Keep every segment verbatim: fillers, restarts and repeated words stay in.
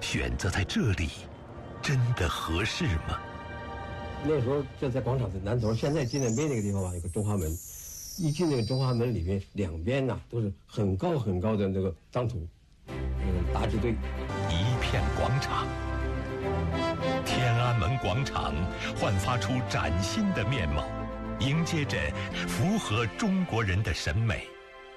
选择在这里，真的合适吗？ 那时候就在广场的南头，现在纪念碑那个地方吧，有个中华门。一进那个中华门里面，两边呐、啊、都是很高很高的那个张土，嗯，大支队。 一片广场，天安门广场焕发出崭新的面貌，迎接着符合中国人的审美。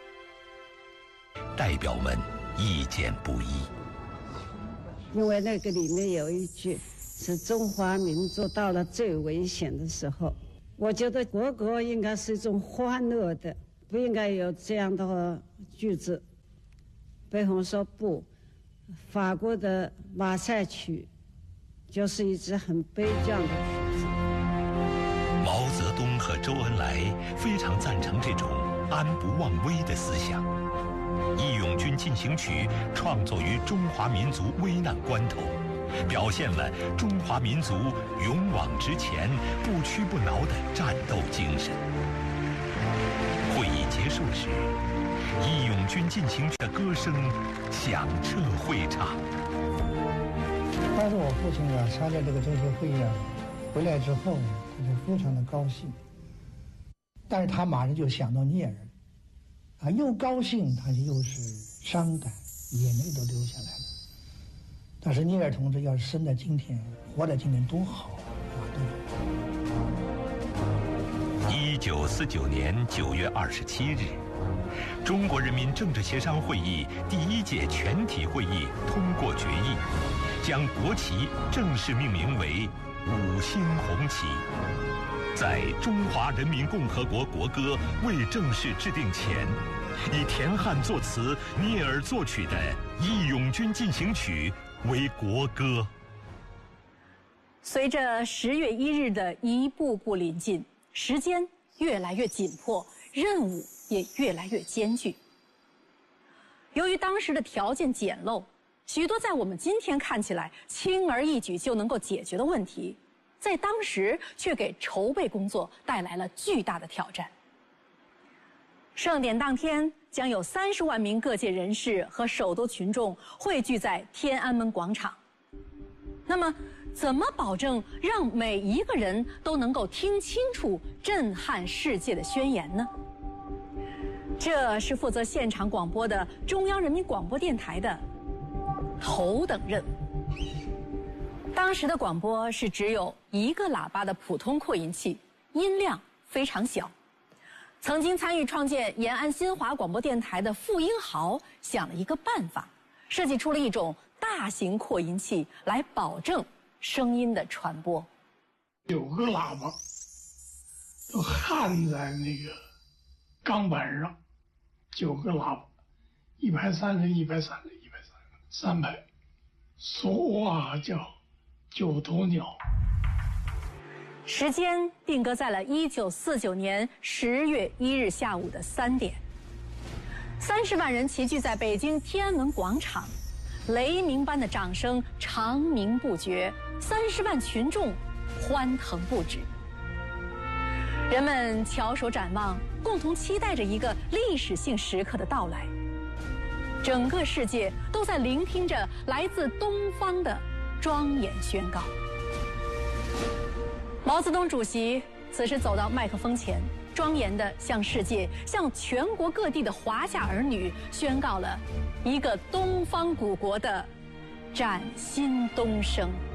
代表们意见不一， 因为那个里面有一句是中华民族到了最危险的时候。我觉得国歌应该是一种欢乐的，不应该有这样的句子。北红说不，法国的马赛曲就是一支很悲壮的曲子。 毛泽东和周恩来非常赞成这种安不忘危的思想。《义勇军进行曲》创作于中华民族危难关头，表现了中华民族勇往直前、不屈不挠的战斗精神。会议结束时，《义勇军进行曲》的歌声响彻会场。 当时我父亲啊参加这个政协会议啊，回来之后，他就非常的高兴，但是他马上就想到聂耳，啊，又高兴，他又是伤感，眼泪都流下来了。但是聂耳同志要是生在今天，活在今天多好啊！ 对。一九四九年九月二十七日，中国人民政治协商会议第一届全体会议通过决议，将国旗正式命名为五星红旗。在中华人民共和国国歌未正式制定前，以田汉作词、聂耳作曲的《义勇军进行曲》为国歌。 随着十月一日的一步步临近，时间越来越紧迫，任务也越来越艰巨。由于当时的条件简陋，许多在我们今天看起来轻而易举就能够解决的问题，在当时却给筹备工作带来了巨大的挑战。盛典当天将有三十万名各界人士和首都群众汇聚在天安门广场。那么，怎么保证让每一个人都能够听清楚震撼世界的宣言呢？这是负责现场广播的中央人民广播电台的头等任务。当时的广播是只有一个喇叭的普通扩音器，音量非常小。曾经参与创建延安新华广播电台的傅英豪想了一个办法，设计出了一种大型扩音器来保证声音的传播。 九个喇叭都焊在那个钢板上，九个喇叭，一排三人，一排三人，一排三人，三排，说话叫九头鸟。 时间定格在了一九四九年十月一日下午的三点，三十万人齐聚在北京天安门广场，雷鸣般的掌声长鸣不绝，三十万群众欢腾不止。人们翘首展望，共同期待着一个历史性时刻的到来。整个世界都在聆听着来自东方的庄严宣告。毛泽东主席此时走到麦克风前，庄严地向世界、向全国各地的华夏儿女宣告了一个东方古国的崭新东升。